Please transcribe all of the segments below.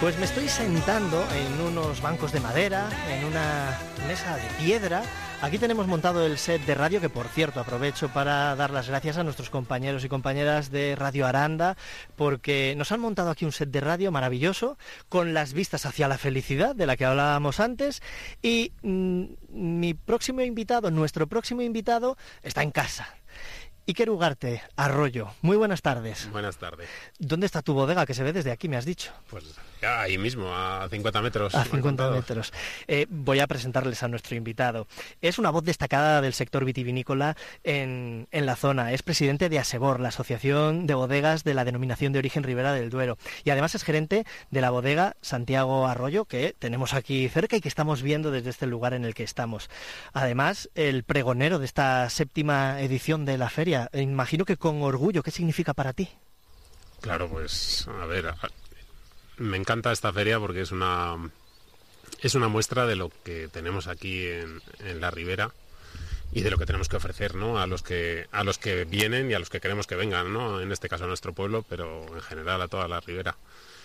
Pues me estoy sentando en unos bancos de madera, en una mesa de piedra. Aquí tenemos montado el set de radio, que por cierto aprovecho para dar las gracias a nuestros compañeros y compañeras de Radio Aranda, porque nos han montado aquí un set de radio maravilloso, con las vistas hacia la felicidad de la que hablábamos antes, y nuestro próximo invitado está en casa. Iker Ugarte, Arroyo, muy buenas tardes. Buenas tardes. ¿Dónde está tu bodega, que se ve desde aquí, me has dicho? Pues ahí mismo, a 50 metros. A 50 metros. Voy a presentarles a nuestro invitado. Es una voz destacada del sector vitivinícola en la zona. Es presidente de ASEBOR, la Asociación de Bodegas de la Denominación de Origen Ribera del Duero. Y además es gerente de la bodega Santiago Arroyo, que tenemos aquí cerca y que estamos viendo desde este lugar en el que estamos. Además, el pregonero de esta 7ª edición de la feria. Imagino que con orgullo. ¿Qué significa para ti? Claro, pues a ver, me encanta esta feria porque es una muestra de lo que tenemos aquí en la Ribera y de lo que tenemos que ofrecer, ¿no? A los que vienen y a los que queremos que vengan, ¿no? En este caso a nuestro pueblo, pero en general a toda la Ribera.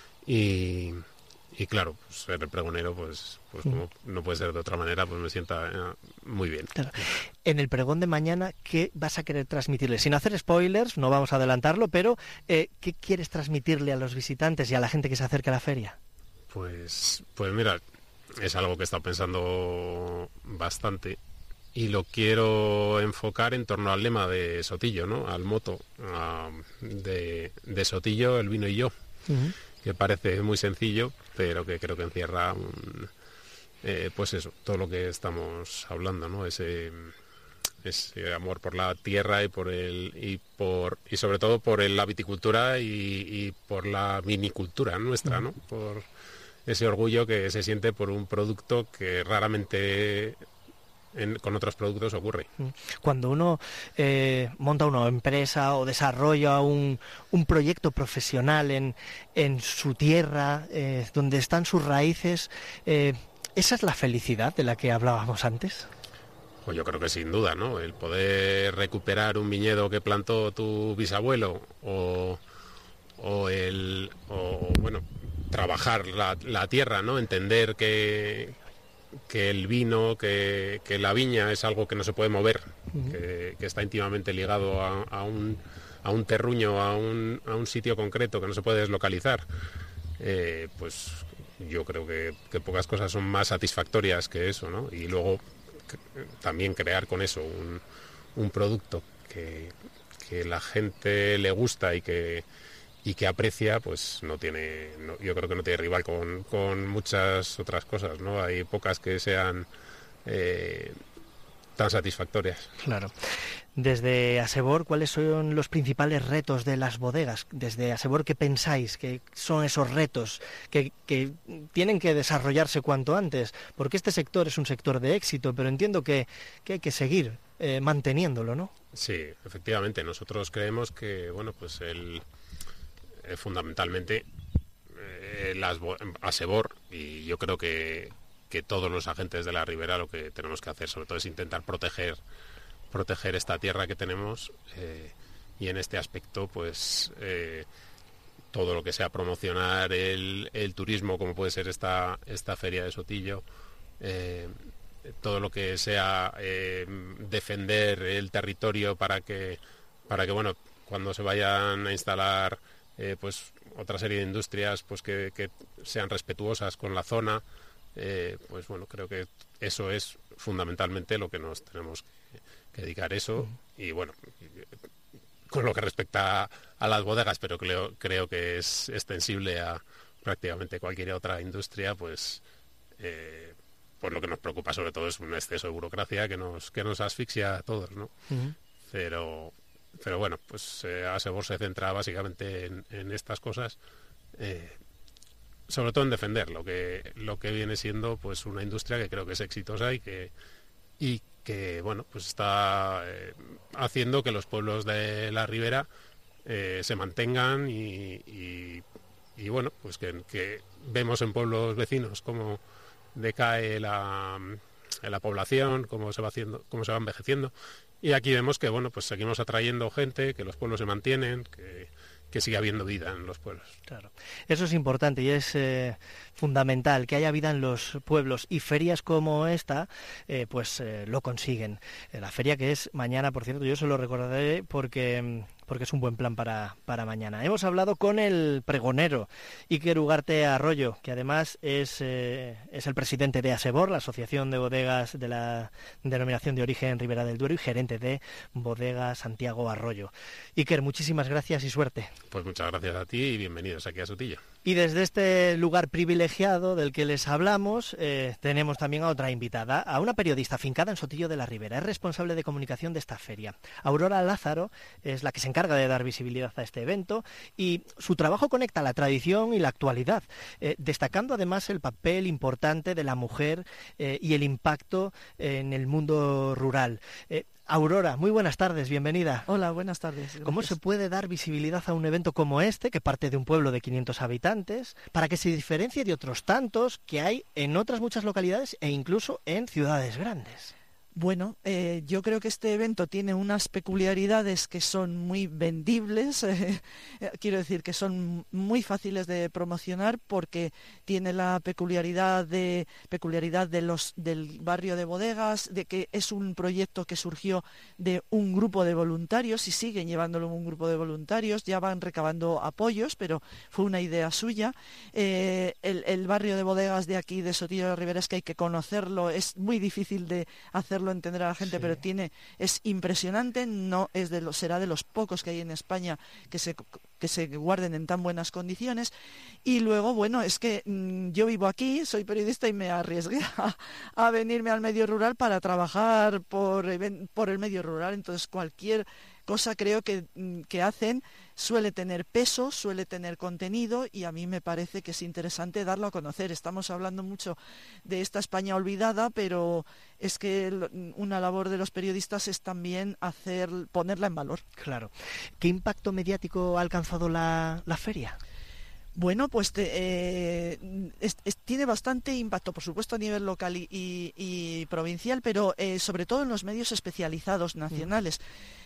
Y claro, pues ser el pregonero, pues como no puede ser de otra manera, pues me sienta muy bien. Claro. En el pregón de mañana, ¿qué vas a querer transmitirle? Sin hacer spoilers, no vamos a adelantarlo, pero ¿qué quieres transmitirle a los visitantes y a la gente que se acerca a la feria? Pues mira, es algo que he estado pensando bastante y lo quiero enfocar en torno al lema de Sotillo, ¿no? Al moto de Sotillo, el vino y yo. Uh-huh. Que parece muy sencillo, pero que creo que encierra pues eso, todo lo que estamos hablando, ¿no? Ese amor por la tierra y sobre todo por la viticultura y por la vinicultura nuestra, ¿no? Por ese orgullo que se siente por un producto que raramente con otros productos ocurre. Cuando uno monta una empresa o desarrolla un proyecto profesional en su tierra, donde están sus raíces, ¿esa es la felicidad de la que hablábamos antes? Pues yo creo que sin duda, ¿no? El poder recuperar un viñedo que plantó tu bisabuelo o bueno, trabajar la tierra, ¿no? Entender que el vino, que la viña es algo que no se puede mover, uh-huh. que está íntimamente ligado a un terruño, a un sitio concreto que no se puede deslocalizar, pues yo creo que pocas cosas son más satisfactorias que eso, ¿no? Y luego también crear con eso un producto que la gente le gusta y que aprecia, pues yo creo que no tiene rival con muchas otras cosas, ¿no? Hay pocas que sean tan satisfactorias. Claro. Desde ASEBOR, ¿cuáles son los principales retos de las bodegas? Desde ASEBOR, ¿qué pensáis que son esos retos que tienen que desarrollarse cuanto antes? Porque este sector es un sector de éxito, pero entiendo que hay que seguir manteniéndolo, ¿no? Sí, efectivamente. Nosotros creemos que, bueno, pues fundamentalmente ASEBOR, y yo creo que todos los agentes de la Ribera lo que tenemos que hacer sobre todo es intentar proteger esta tierra que tenemos, y en este aspecto pues todo lo que sea promocionar el turismo, como puede ser esta feria de Sotillo, todo lo que sea defender el territorio para que bueno, cuando se vayan a instalar pues otra serie de industrias pues que sean respetuosas con la zona, pues bueno, creo que eso es fundamentalmente lo que nos tenemos que dedicar eso. Y bueno, con lo que respecta a las bodegas, pero creo que es extensible a prácticamente cualquier otra industria, pues lo que nos preocupa sobre todo es un exceso de burocracia que nos asfixia a todos, ¿no? Uh-huh. Pero bueno, pues ASEBOR se centra básicamente en estas cosas, sobre todo en defender lo que viene siendo pues una industria que creo que es exitosa y que bueno, pues está haciendo que los pueblos de la Ribera se mantengan y bueno, pues que vemos en pueblos vecinos cómo decae la población, cómo se va envejeciendo. Y aquí vemos que bueno, pues seguimos atrayendo gente, que los pueblos se mantienen, siga habiendo vida en los pueblos. Claro, eso es importante y es fundamental, que haya vida en los pueblos, y ferias como esta lo consiguen. La feria que es mañana, por cierto, yo se lo recordaré porque es un buen plan para mañana. Hemos hablado con el pregonero Iker Ugarte Arroyo, que además es el presidente de ASEBOR, la Asociación de Bodegas de la Denominación de Origen Ribera del Duero, y gerente de Bodega Santiago Arroyo. Iker, muchísimas gracias y suerte. Pues muchas gracias a ti y bienvenidos aquí a Sotillo. Y desde este lugar privilegiado del que les hablamos, tenemos también a otra invitada, a una periodista afincada en Sotillo de la Ribera. Es responsable de comunicación de esta feria. Aurora Lázaro es la que se encarga de dar visibilidad a este evento, y su trabajo conecta la tradición y la actualidad, destacando además el papel importante de la mujer y el impacto en el mundo rural. Aurora, muy buenas tardes, bienvenida. Hola, buenas tardes. Gracias. ¿Cómo se puede dar visibilidad a un evento como este, que parte de un pueblo de 500 habitantes, para que se diferencie de otros tantos que hay en otras muchas localidades e incluso en ciudades grandes? Bueno, yo creo que este evento tiene unas peculiaridades que son muy vendibles, quiero decir que son muy fáciles de promocionar, porque tiene la peculiaridad del barrio de Bodegas, de que es un proyecto que surgió de un grupo de voluntarios y siguen llevándolo un grupo de voluntarios, ya van recabando apoyos, pero fue una idea suya. El barrio de Bodegas de aquí, de Sotillo de la Ribera, es que hay que conocerlo, es muy difícil de hacerlo entender a la gente, sí. Pero es impresionante, será de los pocos que hay en España que se guarden en tan buenas condiciones. Y luego, bueno, es que yo vivo aquí, soy periodista y me arriesgué a venirme al medio rural para trabajar por el medio rural. Entonces cualquier cosa creo que hacen suele tener peso, suele tener contenido, y a mí me parece que es interesante darlo a conocer. Estamos hablando mucho de esta España olvidada, pero es que una labor de los periodistas es también ponerla en valor. Claro. ¿Qué impacto mediático ha alcanzado la feria? Bueno, pues tiene bastante impacto, por supuesto, a nivel local y provincial, pero sobre todo en los medios especializados nacionales.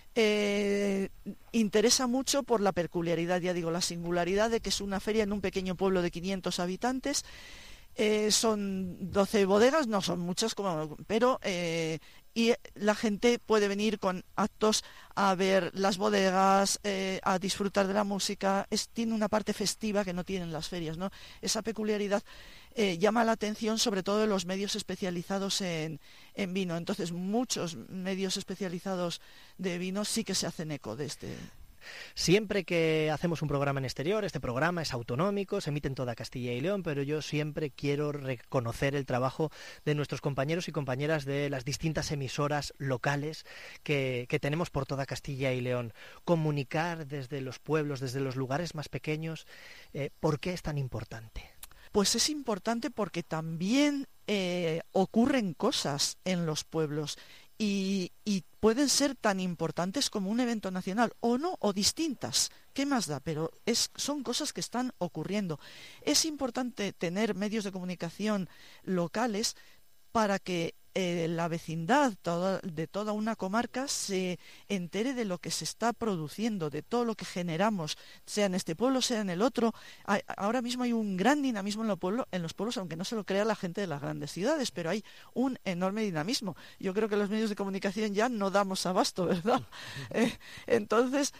Interesa mucho por la peculiaridad, ya digo, la singularidad de que es una feria en un pequeño pueblo de 500 habitantes. Son 12 bodegas, no son muchas, pero y la gente puede venir con actos a ver las bodegas, a disfrutar de la música. Tiene una parte festiva que no tienen las ferias, ¿no? Esa peculiaridad llama la atención, sobre todo de los medios especializados en vino. Entonces, muchos medios especializados de vino sí que se hacen eco de este. Siempre que hacemos un programa en exterior, este programa es autonómico, se emite en toda Castilla y León, pero yo siempre quiero reconocer el trabajo de nuestros compañeros y compañeras de las distintas emisoras locales que tenemos por toda Castilla y León. Comunicar desde los pueblos, desde los lugares más pequeños, ¿por qué es tan importante? Pues es importante porque también ocurren cosas en los pueblos y pueden ser tan importantes como un evento nacional, o no, o distintas. ¿Qué más da? Pero son cosas que están ocurriendo. Es importante tener medios de comunicación locales para que la vecindad de toda una comarca se entere de lo que se está produciendo, de todo lo que generamos, sea en este pueblo, sea en el otro. Ahora mismo hay un gran dinamismo en los pueblos, aunque no se lo crea la gente de las grandes ciudades, pero hay un enorme dinamismo. Yo creo que los medios de comunicación ya no damos abasto, ¿verdad? Entonces,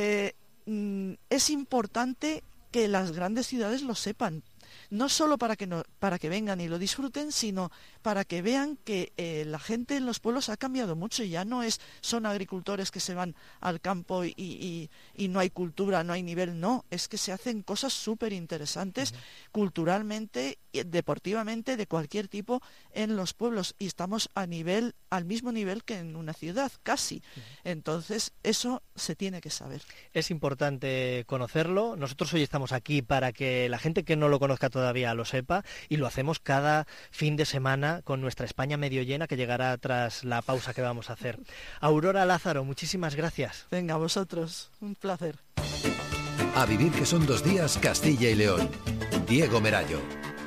es importante que las grandes ciudades lo sepan. No solo para que vengan y lo disfruten, sino para que vean que la gente en los pueblos ha cambiado mucho y ya no son agricultores que se van al campo y no hay cultura, no hay nivel, no, es que se hacen cosas súper interesantes culturalmente, deportivamente, de cualquier tipo en los pueblos, y estamos al mismo nivel que en una ciudad, casi. Entonces, eso se tiene que saber. Es importante conocerlo. Nosotros hoy estamos aquí para que la gente que no lo conozca todavía lo sepa, y lo hacemos cada fin de semana con nuestra España medio llena, que llegará tras la pausa que vamos a hacer. Aurora Lázaro, muchísimas gracias. Venga, vosotros, un placer. A vivir, que son 2 días, Castilla y León. Diego Merallo.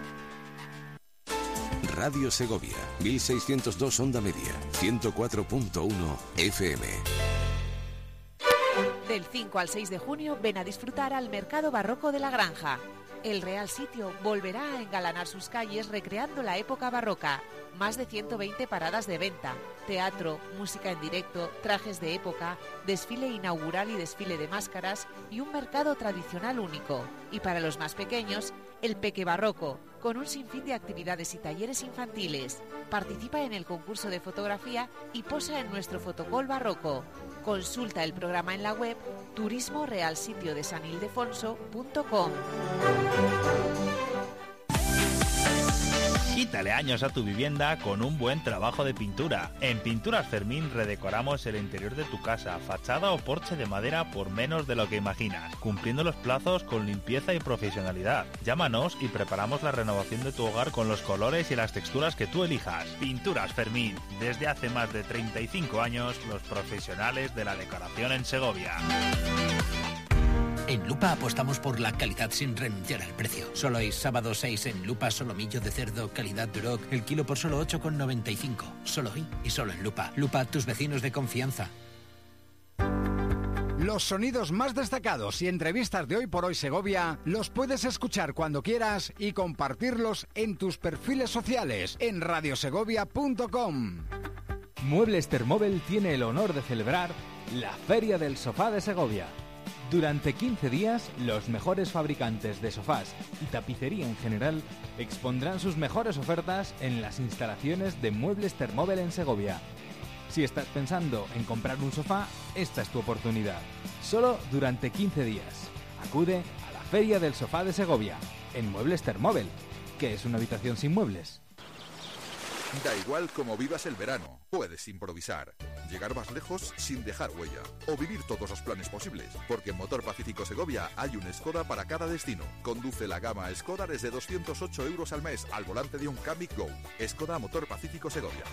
Radio Segovia, 1602 onda media, 104.1 FM. Del 5 al 6 de junio ven a disfrutar al Mercado Barroco de la Granja. El Real Sitio volverá a engalanar sus calles recreando la época barroca. Más de 120 paradas de venta, teatro, música en directo, trajes de época, desfile inaugural y desfile de máscaras y un mercado tradicional único. Y para los más pequeños, el Peque Barroco, con un sinfín de actividades y talleres infantiles. Participa en el concurso de fotografía y posa en nuestro fotocall barroco. Consulta el programa en la web turismorealsitiodesanildefonso.com. Quítale años a tu vivienda con un buen trabajo de pintura. En Pinturas Fermín redecoramos el interior de tu casa, fachada o porche de madera por menos de lo que imaginas, cumpliendo los plazos con limpieza y profesionalidad. Llámanos y preparamos la renovación de tu hogar con los colores y las texturas que tú elijas. Pinturas Fermín, desde hace más de 35 años, los profesionales de la decoración en Segovia. En Lupa apostamos por la calidad sin renunciar al precio. Solo hay sábado 6 en Lupa, solomillo de cerdo, calidad Duroc, el kilo por solo 8,95. Solo hoy y solo en Lupa. Lupa, tus vecinos de confianza. Los sonidos más destacados y entrevistas de Hoy por Hoy Segovia los puedes escuchar cuando quieras y compartirlos en tus perfiles sociales en radiosegovia.com. Muebles Termóvel tiene el honor de celebrar la Feria del Sofá de Segovia. Durante 15 días, los mejores fabricantes de sofás y tapicería en general expondrán sus mejores ofertas en las instalaciones de Muebles Termóvel en Segovia. Si estás pensando en comprar un sofá, esta es tu oportunidad. Solo durante 15 días. Acude a la Feria del Sofá de Segovia, en Muebles Termóvel. ¿Qué es una habitación sin muebles? Da igual cómo vivas el verano, puedes improvisar, llegar más lejos sin dejar huella o vivir todos los planes posibles, porque en Motor Pacífico Segovia hay un Skoda para cada destino. Conduce la gama Skoda desde 208 euros al mes al volante de un Kamiq Go. Skoda Motor Pacífico Segovia.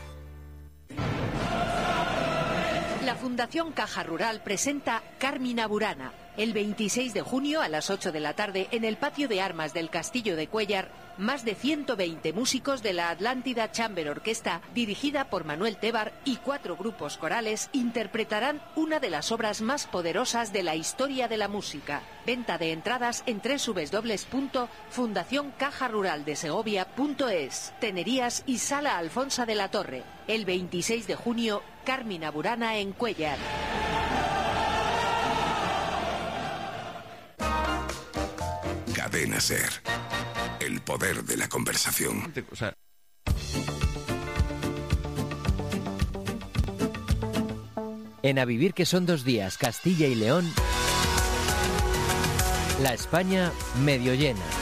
La Fundación Caja Rural presenta Carmina Burana, el 26 de junio a las 8 de la tarde en el patio de armas del Castillo de Cuéllar. Más de 120 músicos de la Atlántida Chamber Orquesta, dirigida por Manuel Tebar, y 4 grupos corales interpretarán una de las obras más poderosas de la historia de la música. Venta de entradas en www.fundacioncajaruraldesegovia.es. Tenerías y Sala Alfonsa de la Torre. El 26 de junio, Carmina Burana en Cuéllar. Cadena Ser. El poder de la conversación. En A Vivir que son 2 días, Castilla y León, la España medio llena.